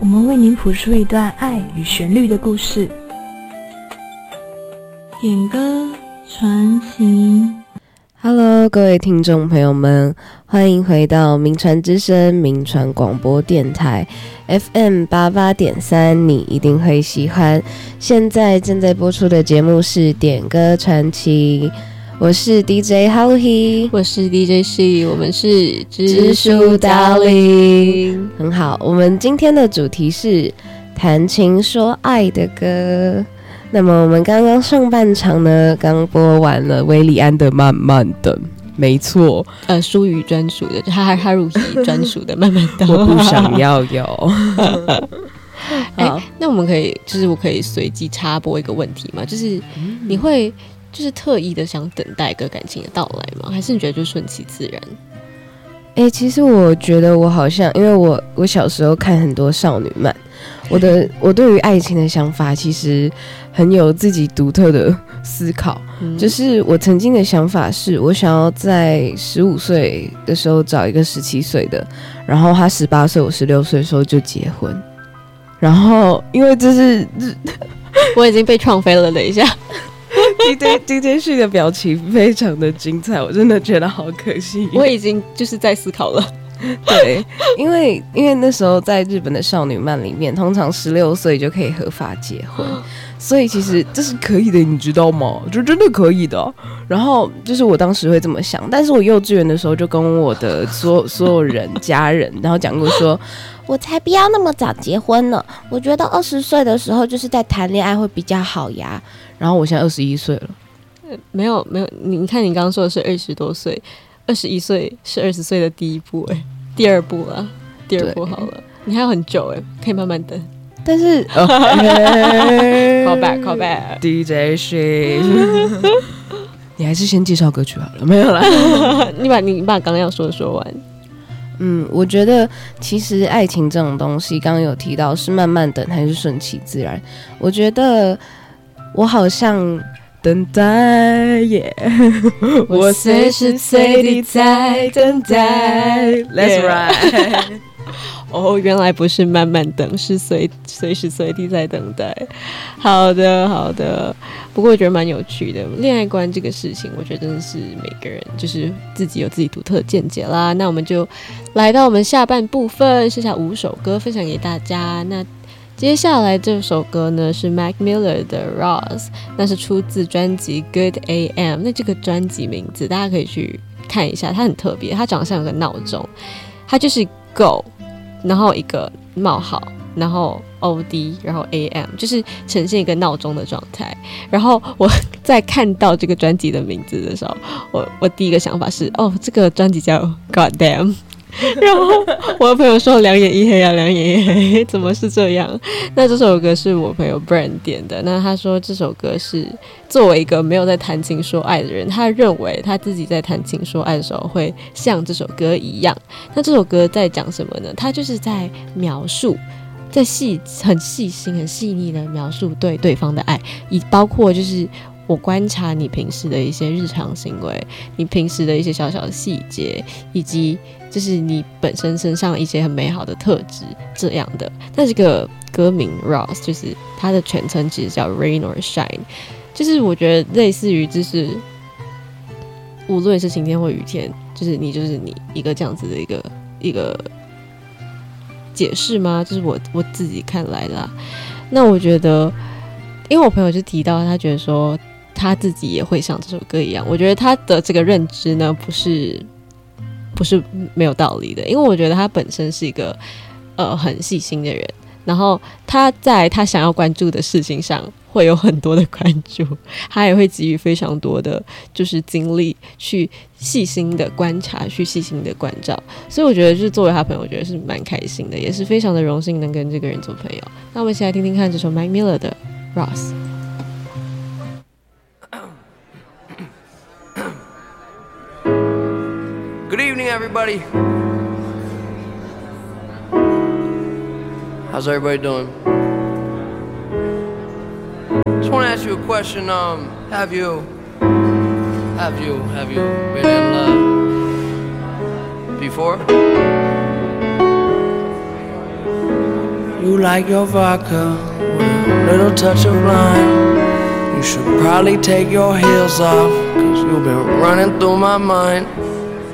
我们为您谱出一段爱与旋律的故事。点歌传情。 Hello， 各位听众朋友们，欢迎回到名传之声名传广播电台 FM88.3， 你一定会喜欢。现在正在播出的节目是点歌传奇，我是 DJ Hello He， 我是 DJ She， 我们是知书达理。很好，我们今天的主题是谈情说爱的歌。那么我们刚刚上半场呢，刚播完了韦礼安的《慢慢等》，没错， 舒语专属的，哈鲁希专属的《慢慢等》， 我不想要有。 那我们可以，就是我可以随机插播一个问题吗？就是你会就是特意的想等待一个感情的到来吗？还是你觉得就顺其自然？ 其实我觉得我好像，因为我小时候看很多少女漫，我对于爱情的想法其实很有自己独特的思考。就是我曾经的想法是，我想要在15岁的时候找一个17岁的，然后他18岁，我16岁的时候就结婚。然后因为这是我已经被创飞了，等一下。 DJ 旭的表情非常的精彩，我真的觉得好可惜。 我已经就是在思考了。 对，因为那时候在日本的少女漫里面，通常16岁就可以合法结婚，所以其实这是可以的，你知道吗？就真的可以的。然后就是我当时会这么想，但是我幼稚园的时候就跟我的所有人家人，然后讲过说，我才不要那么早结婚呢，我觉得20岁的时候就是在谈恋爱会比较好呀。然后我现在21岁了。 没有，你看你刚刚说的是20多岁，21岁是20岁的第一步，第二步了，第二步好了，你还有很久可以慢慢等。但是call back DJ She 你还是先介绍歌曲好了，没有啦。 你把刚刚要说的说完。 我觉得其实爱情这种东西，刚刚有提到是慢慢等还是顺其自然。我觉得我好像等待耶，我随时随地在等待。Let's ride。 原来不是慢慢等，是随时随地在等待。好的。不过我觉得蛮有趣的，恋爱观这个事情，我觉得真的是每个人就是自己有自己独特的见解啦。那我们就来到我们下半部分，剩下5首歌分享给大家。那接下来这首歌呢是 Mac Miller 的 Ross， 那是出自专辑 Good AM。 那这个专辑名字大家可以去看一下，它很特别，它长得像有个闹钟，它就是 Go 然后一个冒号，然后 OD 然后 AM， 就是呈现一个闹钟的状态。然后我在看到这个专辑的名字的时候，我第一个想法是这个专辑叫 God Damn。然后我的朋友说两眼一黑啊，两眼一黑，怎么是这样？那这首歌是我朋友 Brand 点的，那他说这首歌是作为一个没有在谈情说爱的人，他认为他自己在谈情说爱的时候会像这首歌一样。那这首歌在讲什么呢？他就是在描述，在很细心很细腻的描述对对方的爱，以包括就是我观察你平时的一些日常行为，你平时的一些小小的细节，以及就是你本身身上一些很美好的特质这样的。那这个歌名 Ross 就是它的全称其实叫 Rain or Shine， 就是我觉得类似于就是无论是晴天或雨天，就是你一个这样子的一个解释吗？就是我自己看来的啦。那我觉得因为我朋友就提到他觉得说他自己也会像这首歌一样，我觉得他的这个认知呢不是没有道理的，因为我觉得他本身是一个很细心的人，然后他在他想要关注的事情上会有很多的关注，他也会给予非常多的就是精力去细心的观察，去细心的关照，所以我觉得就是作为他朋友，我觉得是蛮开心的，也是非常的荣幸能跟这个人做朋友。那我们一起来听听看这首 Mac Miller 的 Ross。Good evening, everybody. How's everybody doing? Just want to ask you a question. Have you been in love before? You like your vodka with a little touch of lime. You should probably take your heels off, 'cause you've been running through my mind.